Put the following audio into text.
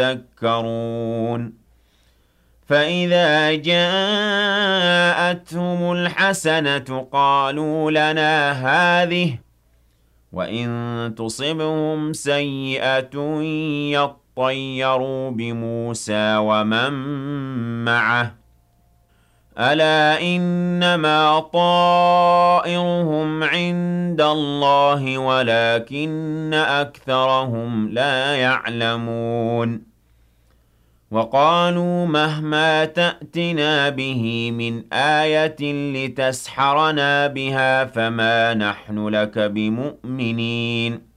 يذكرون فإذا جاءتهم الحسنة قالوا لنا هذه وإن تصبهم سيئة يطيروا بموسى ومن معه ألا إنما طائرهم عند الله ولكن أكثرهم لا يعلمون وقالوا مهما تأتنا به من آية لتسحرنا بها فما نحن لك بمؤمنين